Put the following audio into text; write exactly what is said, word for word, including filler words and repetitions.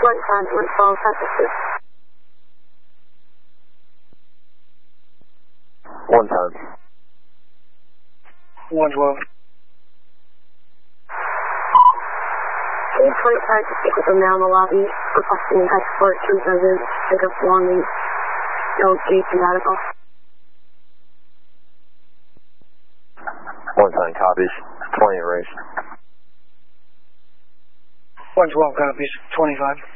flight time to Falls, Texas. One time. one twelve. Eight flight time to speak with them now in the lobby, requesting an escort to residence, pick up belongings, no gate and medical. One time copies. twenty erased. one twelve copies. twenty-five.